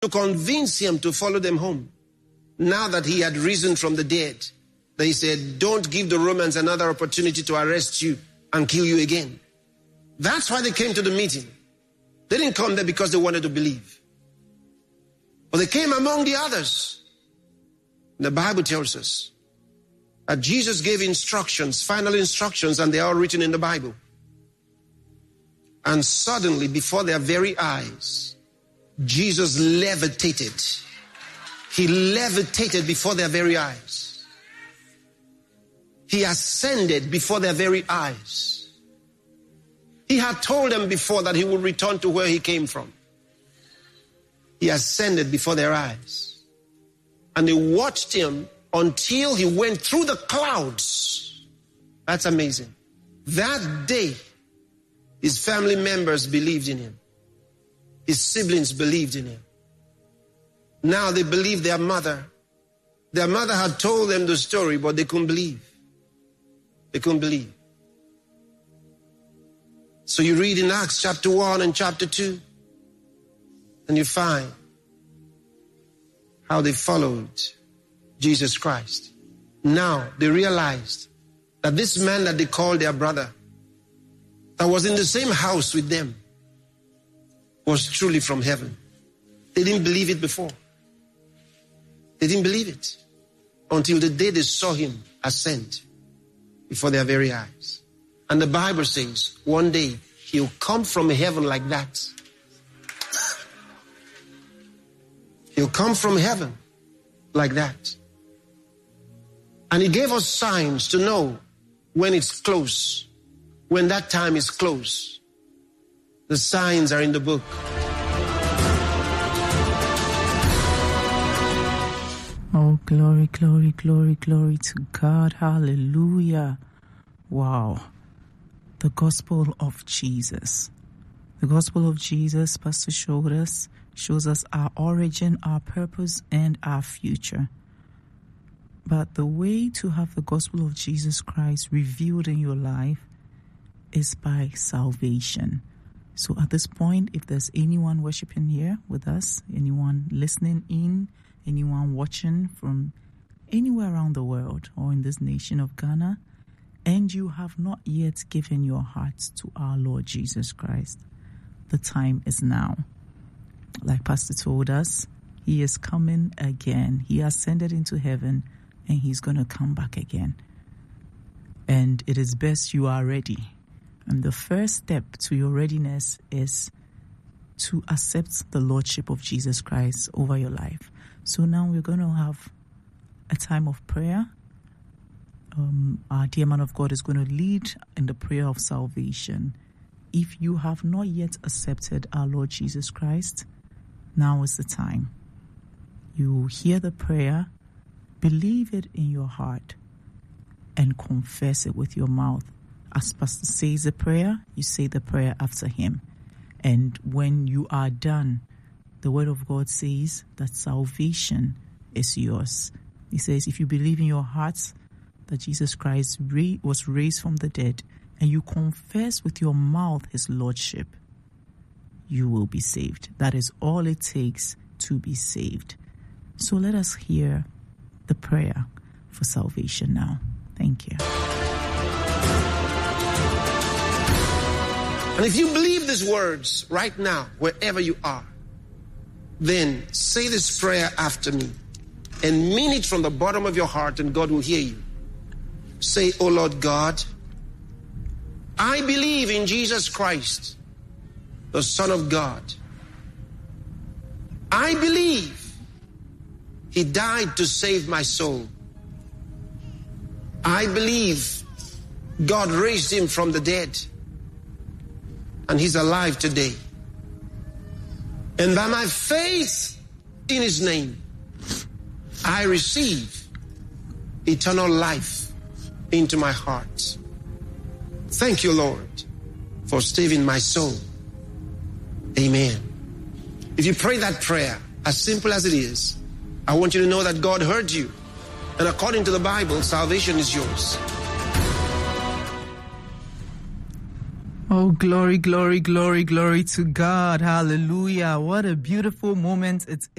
to convince him to follow them home. Now that he had risen from the dead, they said, don't give the Romans another opportunity to arrest you and kill you again. That's why they came to the meeting. They didn't come there because they wanted to believe. But they came among the others. The Bible tells us that Jesus gave instructions, final instructions, and they are all written in the Bible. And suddenly, before their very eyes, Jesus levitated. He levitated before their very eyes. He ascended before their very eyes. He had told them before that he would return to where he came from. He ascended before their eyes. And they watched him until he went through the clouds. That's amazing. That day, his family members believed in him. His siblings believed in him. Now they believe their mother. Their mother had told them the story, but they couldn't believe. They couldn't believe. So you read in Acts chapter 1 and chapter 2, and you find how they followed Jesus Christ. Now they realized that this man that they called their brother, that was in the same house with them, was truly from heaven. They didn't believe it before. They didn't believe it until the day they saw him ascend before their very eyes. And the Bible says one day he'll come from heaven like that. He'll come from heaven like that. And he gave us signs to know when it's close, when that time is close. The signs are in the book. Oh, glory, glory, glory, glory to God. Hallelujah. Wow. The gospel of Jesus. The gospel of Jesus, Pastor showed us, shows us our origin, our purpose, and our future. But the way to have the gospel of Jesus Christ revealed in your life is by salvation. So at this point, if there's anyone worshiping here with us, anyone listening in, anyone watching from anywhere around the world or in this nation of Ghana, and you have not yet given your heart to our Lord Jesus Christ, the time is now. Like Pastor told us, he is coming again. He ascended into heaven and he's going to come back again. And it is best you are ready. And the first step to your readiness is to accept the Lordship of Jesus Christ over your life. So now we're going to have a time of prayer. Our dear man of God is going to lead in the prayer of salvation. If you have not yet accepted our Lord Jesus Christ, now is the time. You hear the prayer, believe it in your heart, and confess it with your mouth. As Pastor says the prayer, you say the prayer after him. And when you are done, the word of God says that salvation is yours. He says, if you believe in your hearts that Jesus Christ was raised from the dead, and you confess with your mouth his lordship, you will be saved. That is all it takes to be saved. So let us hear the prayer for salvation now. Thank you. And if you believe these words right now, wherever you are, then say this prayer after me and mean it from the bottom of your heart, and God will hear you. Say, "Oh Lord God, I believe in Jesus Christ, the Son of God. I believe he died to save my soul. I believe God raised him from the dead, and he's alive today. And by my faith in his name, I receive eternal life into my heart. Thank you, Lord, for saving my soul. Amen." If you pray that prayer, as simple as it is, I want you to know that God heard you. And according to the Bible, salvation is yours. Oh, glory, glory, glory, glory to God. Hallelujah. What a beautiful moment it